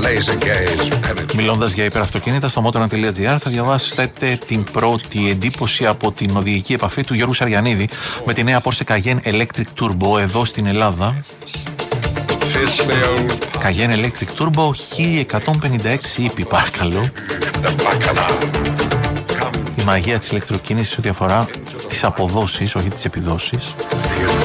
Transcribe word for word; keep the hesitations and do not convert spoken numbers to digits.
Μιλώντας για υπεραυτοκίνητα, στο motoran.gr θα διαβάσετε την πρώτη εντύπωση από την οδηγική επαφή του Γιώργου Σαριανίδη με τη νέα Porsche Cayenne Electric Turbo εδώ στην Ελλάδα. Cayenne Electric Turbo χίλια εκατόν πενήντα έξι ύπη, παρακαλώ. Η μαγεία της ηλεκτροκίνησης ό,τι αφορά τις αποδόσεις, όχι τις επιδόσεις.